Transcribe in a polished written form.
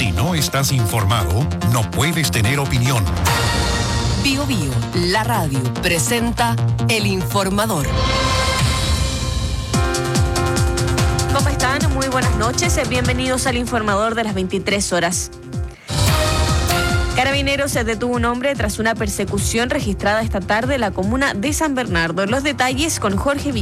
Si no estás informado, no puedes tener opinión. Bio Bio, la radio, presenta El Informador. ¿Cómo están? Muy buenas noches. Bienvenidos al Informador de las 23 horas. Carabineros se detuvo un hombre tras una persecución registrada esta tarde en la comuna de San Bernardo. Los detalles con Jorge Villa.